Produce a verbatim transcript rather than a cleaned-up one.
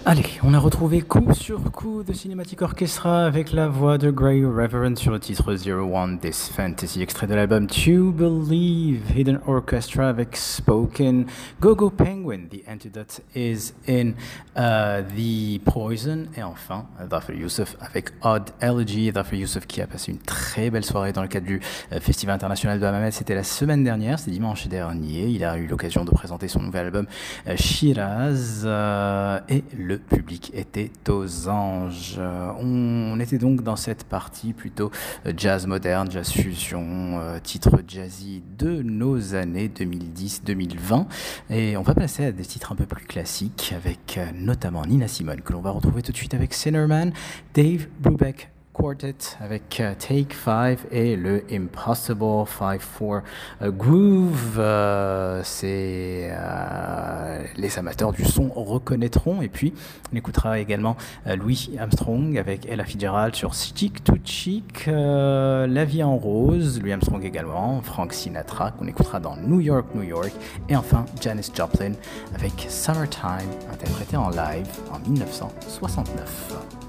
Allez, on a retrouvé coup sur coup de Cinematic Orchestra avec la voix de Grey Reverend sur le titre zero one This Fantasy, extrait de l'album To Believe, Hidden Orchestra avec Spoken, Go-Go Penguin, The Antidote is in uh, The Poison, et enfin Dhafir Youssef avec Odd Elegy. Dhafir Youssef qui a passé une très belle soirée dans le cadre du euh, Festival International de Hammamet, c'était la semaine dernière, c'était dimanche dernier. Il a eu l'occasion de présenter son nouvel album euh, Shiraz euh, et le Le public était aux anges. On était donc dans cette partie plutôt jazz moderne, jazz fusion, euh, titres jazzy de nos années deux mille dix deux mille vingt. Et on va passer à des titres un peu plus classiques avec euh, notamment Nina Simone que l'on va retrouver tout de suite avec Sinnerman, Dave Brubeck Quartet avec uh, Take five et le Impossible five four uh, Groove. Uh, c'est uh, les amateurs du son reconnaîtront. Et puis on écoutera également uh, Louis Armstrong avec Ella Fitzgerald sur Chic to Chic, uh, La vie en rose, Louis Armstrong également, Frank Sinatra qu'on écoutera dans New York, New York, et enfin Janis Joplin avec Summertime interprété en live en mille neuf cent soixante-neuf.